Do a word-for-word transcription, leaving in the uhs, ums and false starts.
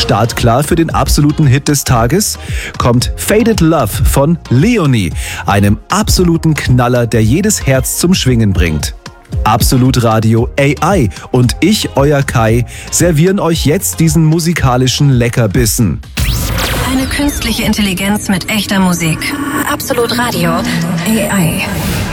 Startklar für den absoluten Hit des Tages? Kommt Faded Love von Leonie, einem absoluten Knaller, der jedes Herz zum Schwingen bringt. Absolut Radio A I und ich, euer Kai, servieren euch jetzt diesen musikalischen Leckerbissen. Eine künstliche Intelligenz mit echter Musik. Absolut Radio A I.